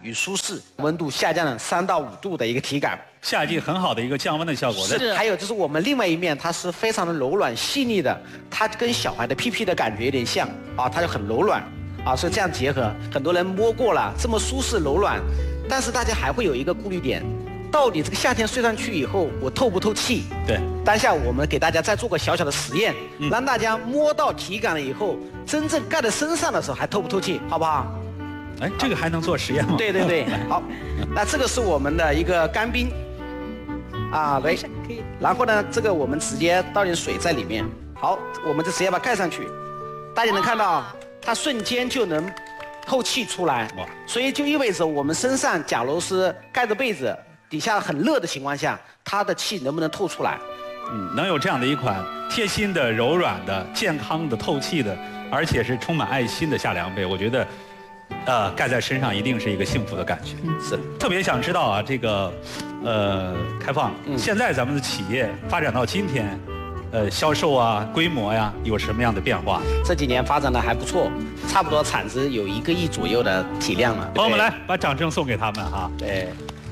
与舒适，温度下降了3到5度的一个体感。 夏季很好的一个降温的效果。 是，还有就是我们另外一面，它是非常的柔软细腻的，它跟小孩的屁屁的感觉有点像啊，它就很柔软啊，所以这样结合，很多人摸过了，这么舒适柔软，但是大家还会有一个顾虑点，到底这个夏天睡上去以后，我透不透气？ 对， 当下我们给大家再做个小小的实验，让大家摸到体感了以后，真正盖在身上的时候还透不透气，好不好？ 哎，这个还能做实验吗？ 对对对，好，那这个是我们的一个干冰。啊，对，然后呢，这个我们直接倒点水在里面。好，我们就直接把它盖上去。大家能看到，它瞬间就能透气出来。哇！所以就意味着我们身上假如是盖着被子，底下很热的情况下，它的气能不能透出来？ 能有这样的一款贴心的、柔软的、健康的、透气的，而且是充满爱心的夏凉被，我觉得。盖在身上一定是一个幸福的感觉。 是， 特别想知道啊，这个，开放，现在咱们的企业发展到今天，销售啊、规模呀，有什么样的变化？ 这几年发展的还不错，差不多产值有1个亿左右的体量了。 朋友们来，把掌声送给他们哈。 对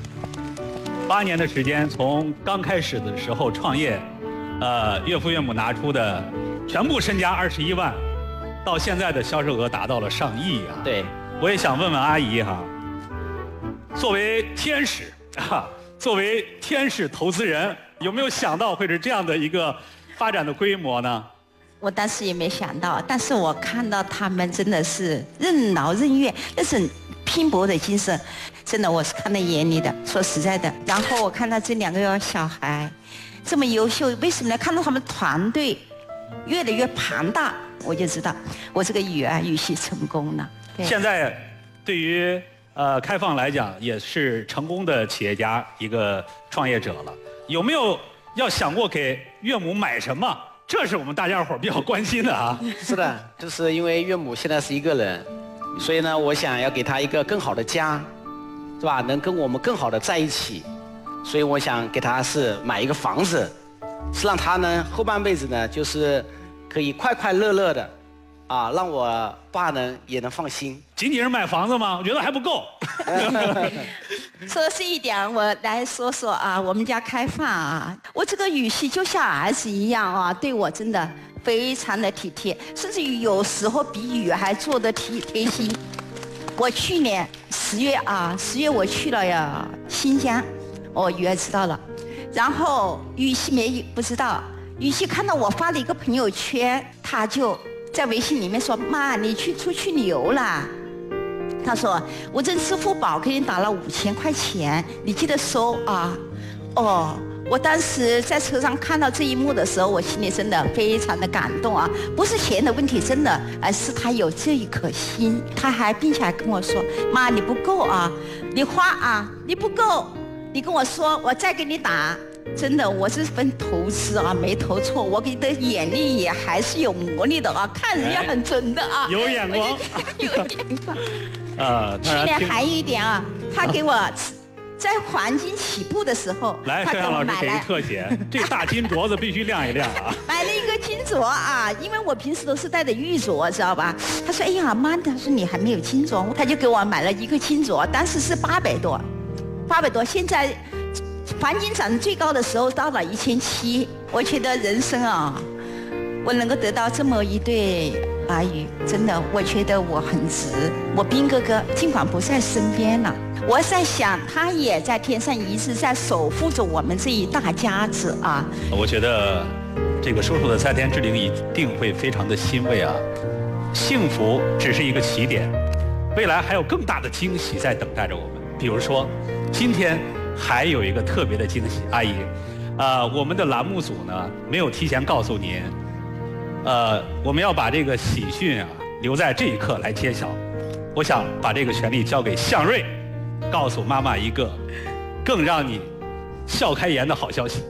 ，8年的时间，从刚开始的时候创业，岳父岳母拿出的全部身家21万，到现在的销售额达到了上亿啊。 对。 我也想问问阿姨哈，作为天使啊，作为天使投资人，有没有想到会是这样的一个发展的规模呢？ 我当时也没想到，但是我看到他们真的是任劳任怨，那是拼搏的精神，真的我是看在眼里的。说实在的，然后我看到这2个小孩这么优秀，为什么呢？看到他们团队越来越庞大，我就知道我这个语系成功了。 现在，对于开放来讲，也是成功的企业家一个创业者了。有没有要想过给岳母买什么？这是我们大家伙比较关心的啊。 是的，就是因为岳母现在是一个人，所以呢，我想要给她一个更好的家，是吧？能跟我们更好的在一起，所以我想给她是买一个房子，是让她呢后半辈子呢就是可以快快乐乐的。啊，让我爸呢也能放心。 仅仅是买房子吗？我觉得还不够。 说是一点，我来说说啊，我们家开放啊，我这个语系就像儿子一样啊，对我真的非常的体贴，甚至于有时候比雨还做得贴心。我去年10月我去了呀新疆，我女儿知道了，然后雨系不知道，雨系看到我发了一个朋友圈，他就。在微信里面说妈，你出去旅游啦？他说我这支付宝给你打了5000块钱，你记得收啊。哦，我当时在车上看到这一幕的时候，我心里真的非常的感动啊！不是钱的问题，真的，而是他有这一颗心。他还并且还跟我说，妈，你不够啊，你花啊，你不够，你跟我说，我再给你打。真的，我这份投资啊没投错，我给的眼力也还是有魔力的啊，看人家很准的啊， 有眼光， 有眼光。去年还有一点啊，他给我在黄金起步的时候， 来，摄像老师给个特写，这大金镯子必须亮一亮啊！ 买了一个金镯啊，因为我平时都是戴的玉镯，知道吧？他说：“哎呀妈，他说你还没有金镯。”他就给我买了一个金镯，当时是800多，现在。黄金涨最高的时候到了1700，我觉得人生啊，我能够得到这么一对儿女，真的，我觉得我很值。我兵哥哥尽管不在身边了，我在想他也在天上一直在守护着我们这一大家子啊。 我觉得这个叔叔的在天之灵一定会非常的欣慰啊。幸福只是一个起点，未来还有更大的惊喜在等待着我们。比如说，今天。还有一个特别的惊喜，阿姨，我们的栏目组呢没有提前告诉您，我们要把这个喜讯啊留在这一刻来揭晓。我想把这个权利交给向瑞，告诉妈妈一个更让你笑开颜的好消息。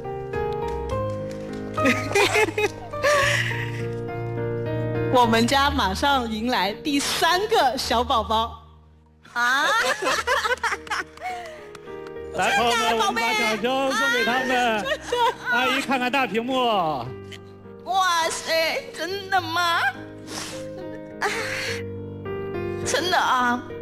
我们家马上迎来第3个小宝宝。啊！ 来，朋友们，我们把掌声送给他们。阿姨，看看大屏幕。 哇塞，真的吗？真的啊！